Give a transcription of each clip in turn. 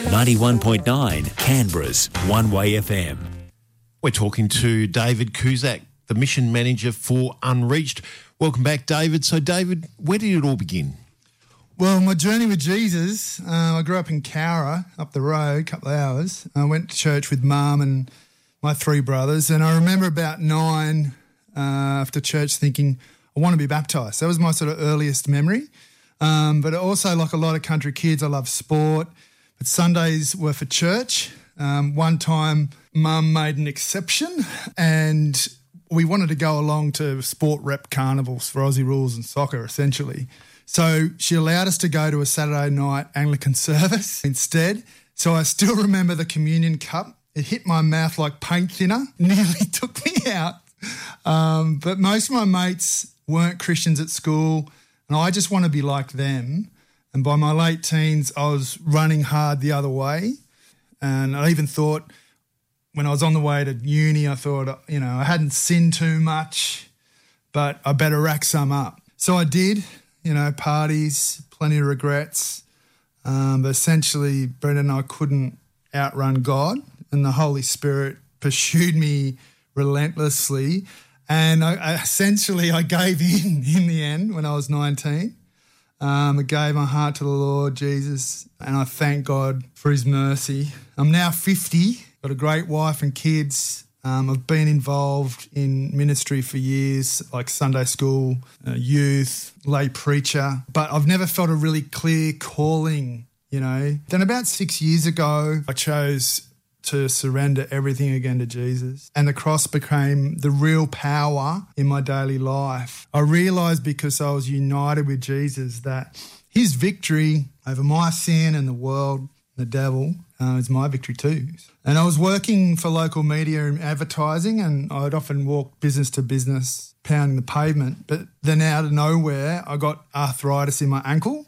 91.9 Canberra's One Way FM. We're talking to David Cusack, the mission manager for Unreached. Welcome back, David. So, David, where did it all begin? Well, my journey with Jesus, I grew up in Cowra, up the road, a couple of hours. I went to church with Mum and my three brothers, and I remember about 9 after church thinking, I want to be baptised. That was my sort of earliest memory. But also, like a lot of country kids, I love sport. But Sundays were for church. One time, Mum made an exception and we wanted to go along to sport rep carnivals for Aussie rules and soccer, essentially. So she allowed us to go to a Saturday night Anglican service instead. So I still remember the communion cup. It hit my mouth like paint thinner, nearly took me out. But most of my mates weren't Christians at school and I just want to be like them. And by my late teens, I was running hard the other way. And I even thought when I was on the way to uni, I thought, I hadn't sinned too much, but I better rack some up. So I did, parties, plenty of regrets. But essentially, Brendan and I couldn't outrun God, and the Holy Spirit pursued me relentlessly. And I gave in the end when I was 19. I gave my heart to the Lord Jesus, and I thank God for his mercy. I'm now 50, got a great wife and kids. I've been involved in ministry for years, like Sunday school, youth, lay preacher, but I've never felt a really clear calling, Then about 6 years ago, I chose to surrender everything again to Jesus. And the cross became the real power in my daily life. I realised because I was united with Jesus that his victory over my sin and the world, the devil, is my victory too. And I was working for local media and advertising, and I'd often walk business to business, pounding the pavement. But then out of nowhere, I got arthritis in my ankle.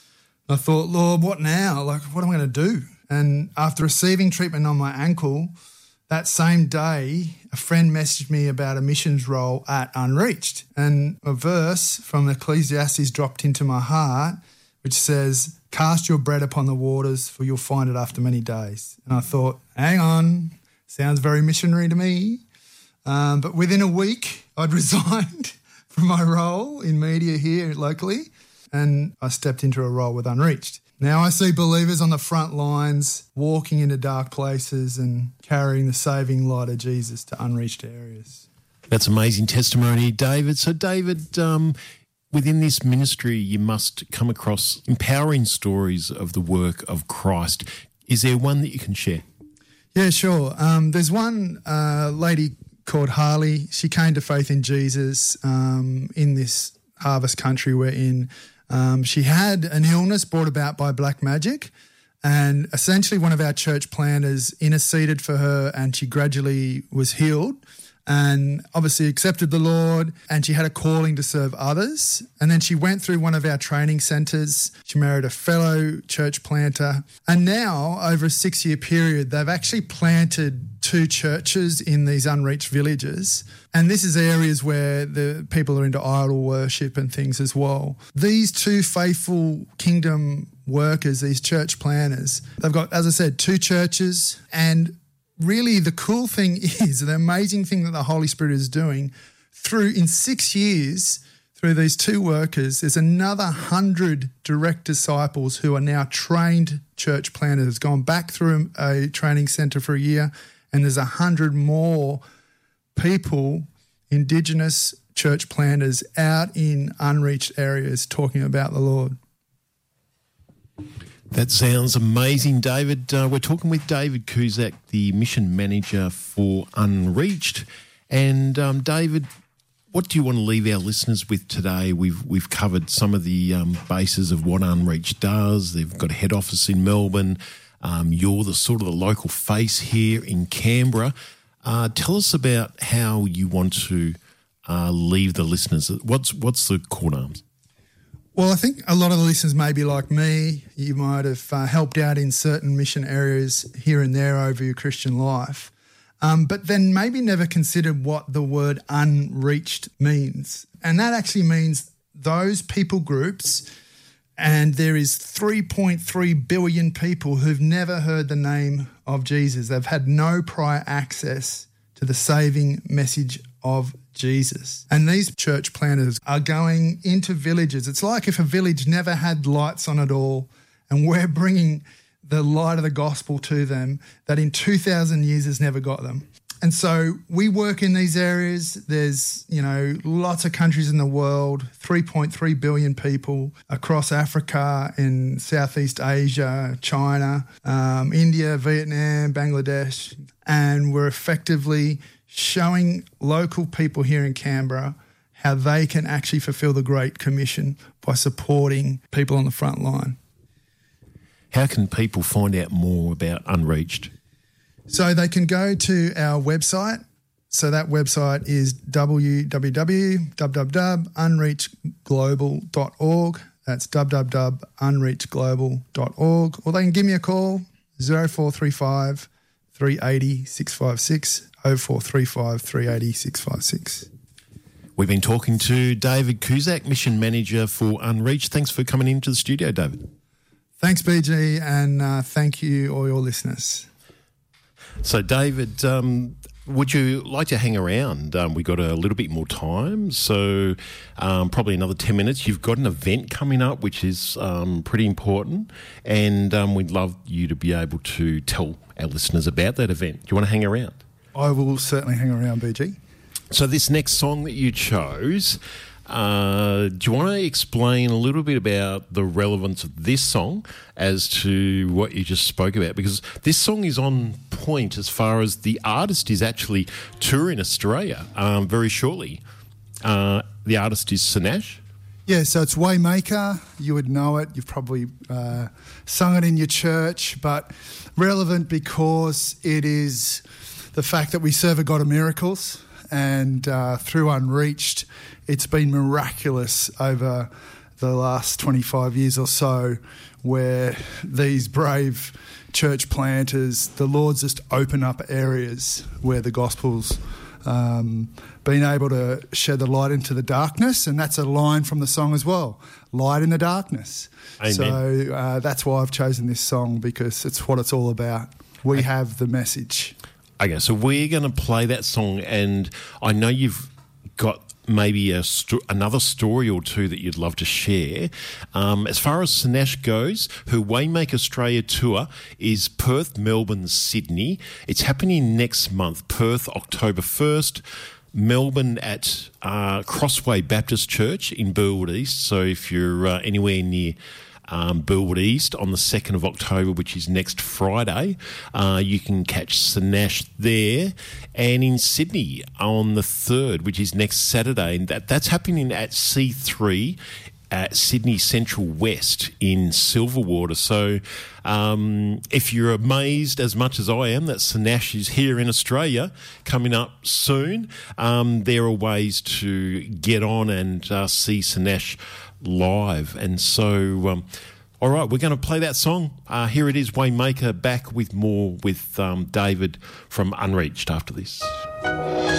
I thought, Lord, what now? What am I going to do? And after receiving treatment on my ankle, that same day, a friend messaged me about a missions role at Unreached. And a verse from Ecclesiastes dropped into my heart, which says, cast your bread upon the waters, for you'll find it after many days. And I thought, hang on, sounds very missionary to me. But within a week, I'd resigned from my role in media here locally, and I stepped into a role with Unreached. Now I see believers on the front lines walking into dark places and carrying the saving light of Jesus to unreached areas. That's amazing testimony, David. So, David, within this ministry, you must come across empowering stories of the work of Christ. Is there one that you can share? Yeah, sure. There's one lady called Harley. She came to faith in Jesus in this harvest country we're in. She had an illness brought about by black magic, and essentially one of our church planters interceded for her, and she gradually was healed and obviously accepted the Lord, and she had a calling to serve others. And then she went through one of our training centres. She married a fellow church planter, and now over a 6-year period, they've actually planted 2 churches in these unreached villages. And this is areas where the people are into idol worship and things as well. These 2 faithful kingdom workers, these church planters, they've got, as I said, 2 churches. And really the cool thing is, the amazing thing that the Holy Spirit is doing in 6 years, through these 2 workers, there's another 100 direct disciples who are now trained church planters, gone back through a training centre for a year, and there's 100 more people, Indigenous church planters, out in unreached areas talking about the Lord. That sounds amazing, David. We're talking with David Cusack, the mission manager for Unreached. And David, what do you want to leave our listeners with today? We've covered some of the bases of what Unreached does. They've got a head office in Melbourne. You're the sort of the local face here in Canberra. Tell us about how you want to leave the listeners. What's the core arms? Well, I think a lot of the listeners may be like me. You might have helped out in certain mission areas here and there over your Christian life, but then maybe never considered what the word unreached means. And that actually means those people groups And there is 3.3 billion people who've never heard the name of Jesus. They've had no prior access to the saving message of Jesus. And these church planters are going into villages. It's like if a village never had lights on at all, and we're bringing the light of the gospel to them that in 2,000 years has never got them. And so we work in these areas. There's, lots of countries in the world, 3.3 billion people across Africa, in Southeast Asia, China, India, Vietnam, Bangladesh. And we're effectively showing local people here in Canberra how they can actually fulfill the Great Commission by supporting people on the front line. How can people find out more about Unreached? So they can go to our website. So that website is www.unreachglobal.org. That's www.unreachglobal.org. Or they can give me a call, 0435 380 656, 0435 380 656. We've been talking to David Cusack, Mission Manager for Unreached. Thanks for coming into the studio, David. Thanks, BG, and thank you, all your listeners. So, David, would you like to hang around? We've got a little bit more time, so probably another 10 minutes. You've got an event coming up, which is pretty important, and we'd love you to be able to tell our listeners about that event. Do you want to hang around? I will certainly hang around, BG. So this next song that you chose, do you want to explain a little bit about the relevance of this song as to what you just spoke about? Because this song is on point as far as the artist is actually touring Australia very shortly. The artist is Sanash. Yeah, so it's Waymaker. You would know it. You've probably sung it in your church, but relevant because it is the fact that we serve a God of miracles, and through Unreached, it's been miraculous over the last 25 years or so, where these brave church planters, the Lord's just open up areas where the gospel's been able to shed the light into the darkness, and that's a line from the song as well, light in the darkness. Amen. So that's why I've chosen this song, because it's what it's all about. We have the message. Okay, so we're going to play that song, and I know you've got maybe another story or two that you'd love to share. As far as Sanash goes, her Waymaker Australia tour is Perth, Melbourne, Sydney. It's happening next month, Perth, October 1st, Melbourne at Crossway Baptist Church in Burwood East. So if you're anywhere near Burwood East on the 2nd of October, which is next Friday, you can catch Sanash there. And in Sydney on the 3rd, which is next Saturday, and that's happening at C3 at Sydney Central West in Silverwater. So if you're amazed as much as I am that Sanash is here in Australia coming up soon, there are ways to get on and see Sanash live. And so all right, we're going to play that song. Here it is, Waymaker, back with more with David from Unreached after this.